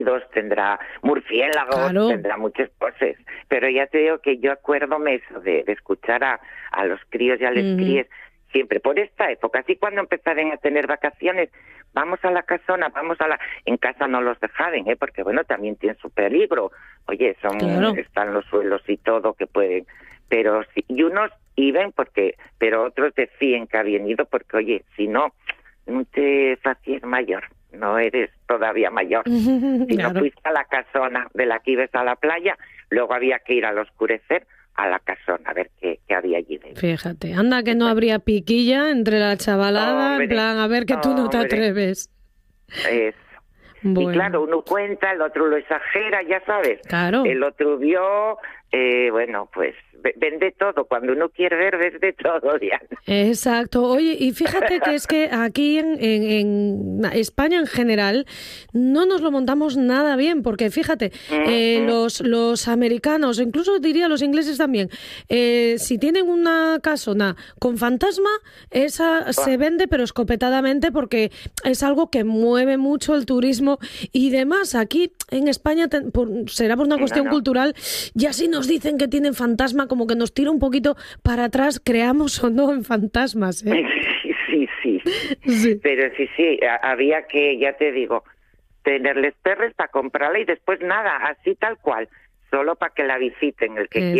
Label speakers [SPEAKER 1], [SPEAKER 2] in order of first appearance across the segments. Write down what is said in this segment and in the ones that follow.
[SPEAKER 1] tendrá murciélagos,
[SPEAKER 2] claro,
[SPEAKER 1] tendrá muchas cosas. Pero ya te digo que yo acuérdome eso de escuchar a los críos y a las crías siempre por esta época. Así cuando empezaran a tener vacaciones, vamos a la casona, en casa no los dejaban, porque bueno, también tienen su peligro. Oye,
[SPEAKER 2] claro,
[SPEAKER 1] están los suelos y todo que pueden, pero sí, y unos iban pero otros decían que habían ido porque, oye, si no te hacías mayor, no eres todavía mayor. Si
[SPEAKER 2] claro.
[SPEAKER 1] no fuiste a la casona de la que ibas a la playa, luego había que ir al oscurecer a la casona a ver qué había allí dentro.
[SPEAKER 2] Fíjate, anda que no habría piquilla entre la chavalada,
[SPEAKER 1] Hombre,
[SPEAKER 2] en plan, a ver que tú no te atreves.
[SPEAKER 1] Eso.
[SPEAKER 2] Bueno.
[SPEAKER 1] Y claro, uno cuenta, el otro lo exagera, ya sabes.
[SPEAKER 2] Claro.
[SPEAKER 1] El otro vio, bueno, pues ven de todo. Cuando uno quiere ver, ves de todo, Diana.
[SPEAKER 2] Exacto. Oye, y fíjate que es que aquí en España en general no nos lo montamos nada bien, porque fíjate, los americanos, incluso diría los ingleses también, si tienen una casona con fantasma, esa se vende pero escopetadamente porque es algo que mueve mucho el turismo y demás. Aquí en España, será por una cuestión cultural, ya si nos dicen que tienen fantasma, como que nos tira un poquito para atrás, creamos o no en fantasmas, ¿eh?
[SPEAKER 1] Sí. Pero sí, había que, ya te digo, tenerles perros para comprarla y después nada, así tal cual, solo para que la visiten, el que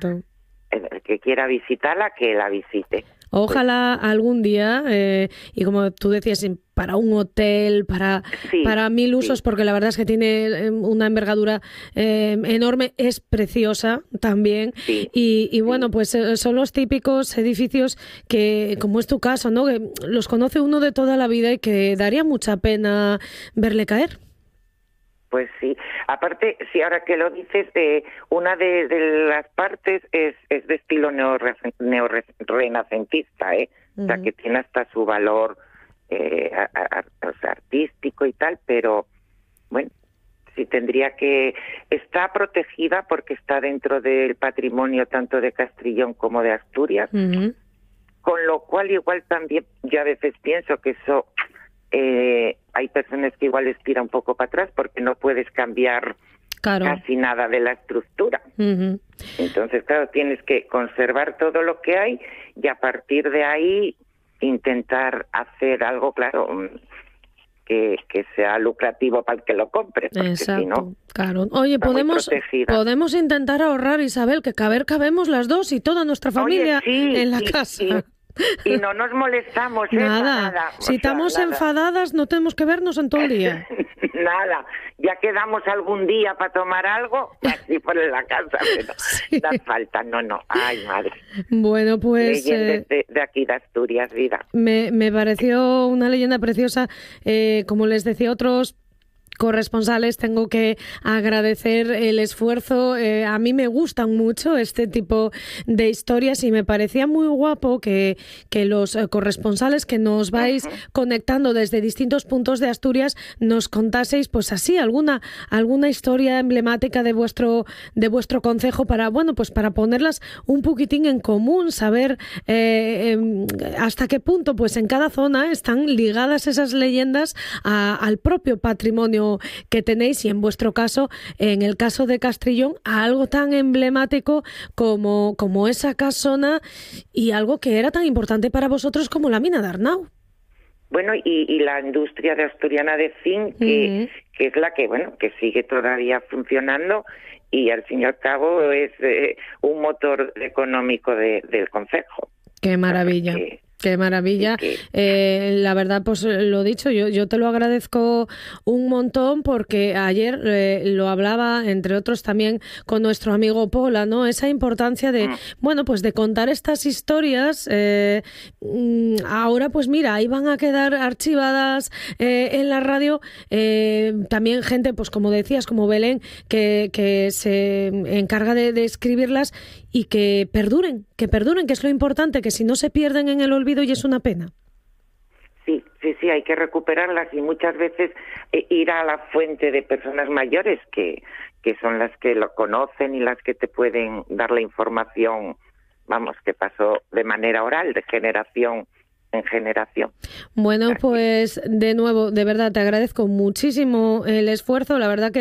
[SPEAKER 1] quiera visitarla, que la visite.
[SPEAKER 2] Ojalá algún día, y como tú decías, para un hotel, para 1000 usos, porque la verdad es que tiene una envergadura enorme, es preciosa también. Y bueno, pues son los típicos edificios que, como es tu caso, ¿no? Que los conoce uno de toda la vida y que daría mucha pena verle caer.
[SPEAKER 1] Pues sí, aparte, sí, ahora que lo dices, una de las partes es de estilo neorrenacentista, o sea, que tiene hasta su valor artístico y tal, pero bueno, sí tendría que... Está protegida porque está dentro del patrimonio tanto de Castrillón como de Asturias, con lo cual igual también yo a veces pienso que eso... hay personas que igual les tira un poco para atrás porque no puedes cambiar casi nada de la estructura. Entonces, claro, tienes que conservar todo lo que hay y a partir de ahí intentar hacer algo, claro, que sea lucrativo para el que lo compre.
[SPEAKER 2] Exacto,
[SPEAKER 1] si no,
[SPEAKER 2] claro. Oye, podemos intentar ahorrar, Isabel, que cabemos las dos y toda nuestra familia en la casa.
[SPEAKER 1] Y no nos molestamos,
[SPEAKER 2] nada. Si estamos enfadadas, no tenemos que vernos en todo el día.
[SPEAKER 1] Nada. Ya quedamos algún día para tomar algo, así por la casa, pero da falta. No. Ay, madre.
[SPEAKER 2] Bueno, pues...
[SPEAKER 1] Leyendas de aquí de Asturias, vida.
[SPEAKER 2] Me pareció una leyenda preciosa. Como les decía otros corresponsales, tengo que agradecer el esfuerzo. A mí me gustan mucho este tipo de historias y me parecía muy guapo que los corresponsales que nos vais conectando desde distintos puntos de Asturias nos contaseis, pues así, alguna historia emblemática de vuestro concejo para, bueno, pues para ponerlas un poquitín en común, saber hasta qué punto, pues en cada zona están ligadas esas leyendas al propio patrimonio que tenéis y en vuestro caso, en el caso de Castrillón, a algo tan emblemático como esa casona y algo que era tan importante para vosotros como la mina de Arnau.
[SPEAKER 1] Bueno, y la industria de asturiana de zinc, que es la que, bueno, que sigue todavía funcionando y al fin y al cabo es un motor económico del concejo.
[SPEAKER 2] ¡Qué maravilla! Qué maravilla. La verdad, pues lo dicho, yo te lo agradezco un montón porque ayer lo hablaba, entre otros también, con nuestro amigo Pola, ¿no? Esa importancia de, bueno, pues de contar estas historias. Ahora, pues mira, ahí van a quedar archivadas en la radio. También gente, pues como decías, como Belén, que se encarga de escribirlas y que perduren, que es lo importante, que si no se pierden en el olvido y es una pena.
[SPEAKER 1] Sí, hay que recuperarlas y muchas veces ir a la fuente de personas mayores que son las que lo conocen y las que te pueden dar la información, vamos, que pasó de manera oral, de generación en generación.
[SPEAKER 2] Bueno, pues de nuevo, de verdad te agradezco muchísimo el esfuerzo. La verdad que